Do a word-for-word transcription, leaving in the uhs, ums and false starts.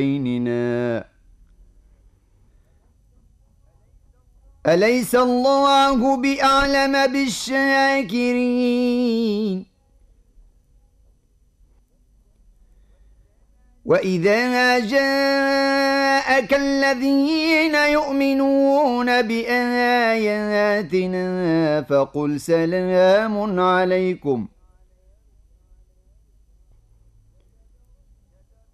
بيننا أليس الله بأعلم بالشاكرين وإذا جاءك الذين يؤمنون بآياتنا فقل سلام عليكم